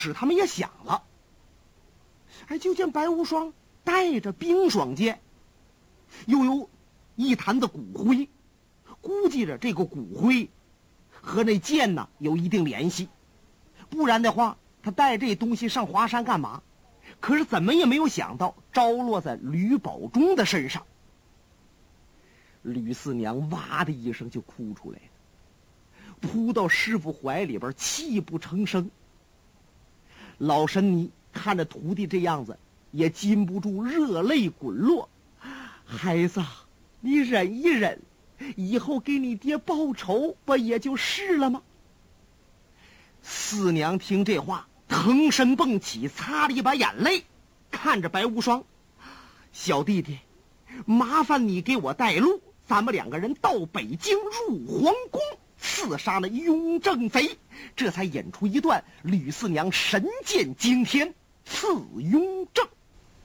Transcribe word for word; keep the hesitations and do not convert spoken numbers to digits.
使他们也想了。哎，就见白无双带着冰霜剑，又有一坛的骨灰，估计着这个骨灰和那剑呢有一定联系，不然的话他带这东西上华山干嘛？可是怎么也没有想到着落在吕宝中的身上。吕四娘哇的一声就哭出来了，扑到师傅怀里边，泣不成声。老神尼看着徒弟这样子，也禁不住热泪滚落。孩子，你忍一忍，以后给你爹报仇，不也就是了吗？四娘听这话，腾身蹦起，擦了一把眼泪，看着白无双：“小弟弟，麻烦你给我带路，咱们两个人到北京入皇宫，刺杀了雍正贼。”这才演出一段吕四娘神剑惊天刺雍正。